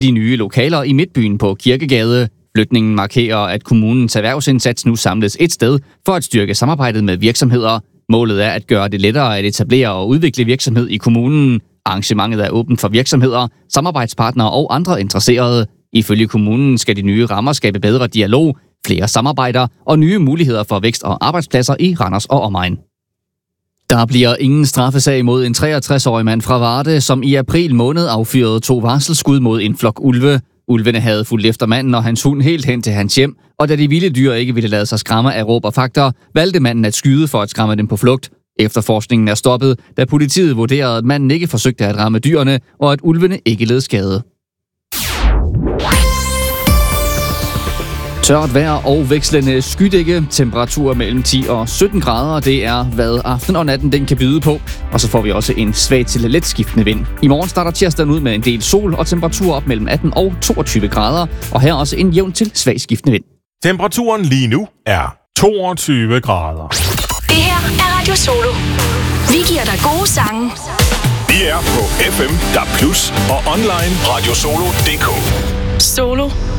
de nye lokaler i Midtbyen på Kirkegade. Flytningen markerer, at kommunens erhvervsindsats nu samles et sted for at styrke samarbejdet med virksomheder. Målet er at gøre det lettere at etablere og udvikle virksomhed i kommunen. Arrangementet er åbent for virksomheder, samarbejdspartnere og andre interesserede. Ifølge kommunen skal de nye rammer skabe bedre dialog, flere samarbejder og nye muligheder for vækst og arbejdspladser i Randers og omegn. Der bliver ingen straffesag mod en 63-årig mand fra Varde, som i april måned affyrede 2 varselsskud mod en flok ulve. Ulvene havde fulgt efter manden og hans hund helt hen til hans hjem, og da de vilde dyr ikke ville lade sig skræmme af råb og fakter, valgte manden at skyde for at skræmme dem på flugt. Efterforskningen er stoppet, da politiet vurderede, at manden ikke forsøgte at ramme dyrene, og at ulvene ikke led skade. Tørt vejr og vekslende skydække, temperaturer mellem 10 og 17 grader, det er hvad aften og natten den kan byde på. Og så får vi også en svag til let skiftende vind. I morgen starter tirsdagen ud med en del sol og temperaturer op mellem 18 og 22 grader. Og her også en jævn til svag skiftende vind. Temperaturen lige nu er 22 grader. Det her er Radio Solo. Vi giver dig gode sange. Vi er på FM, DAB+, og online radiosolo.dk. Solo.